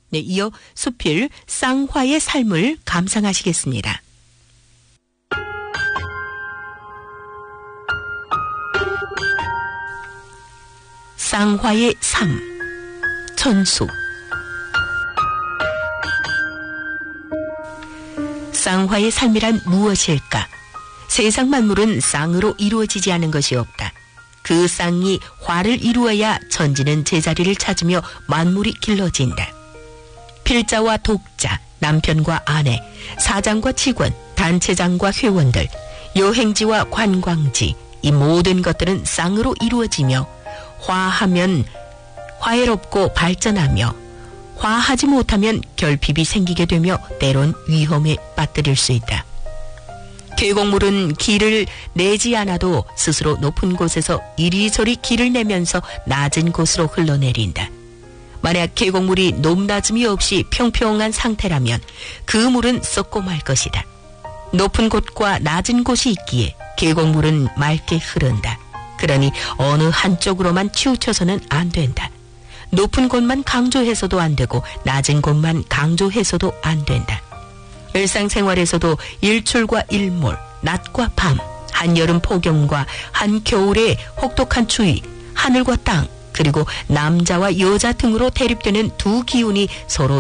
네, 이어 수필 쌍화의 삶을 감상하시겠습니다. 쌍화의 삶, 천수. 쌍화의 삶이란 무엇일까? 세상 만물은 쌍으로 이루어지지 않은 것이 없다. 그 쌍이 화를 이루어야 천지는 제자리를 찾으며 만물이 길러진다. 필자와 독자, 남편과 아내, 사장과 직원, 단체장과 회원들, 여행지와 관광지, 이 모든 것들은 쌍으로 이루어지며 화하면 화해롭고 발전하며 화하지 못하면 결핍이 생기게 되며 때론 위험에 빠뜨릴 수 있다. 계곡물은 길을 내지 않아도 스스로 높은 곳에서 이리저리 길을 내면서 낮은 곳으로 흘러내린다. 만약 계곡물이 높낮음이 없이 평평한 상태라면 그 물은 썩고 말 것이다. 높은 곳과 낮은 곳이 있기에 계곡물은 맑게 흐른다. 그러니 어느 한쪽으로만 치우쳐서는 안 된다. 높은 곳만 강조해서도 안 되고 낮은 곳만 강조해서도 안 된다. 일상생활에서도 일출과 일몰, 낮과 밤, 한여름 폭염과 한겨울의 혹독한 추위, 하늘과 땅, 그리고 남자와 여자 등으로 대립되는 두 기운이 서로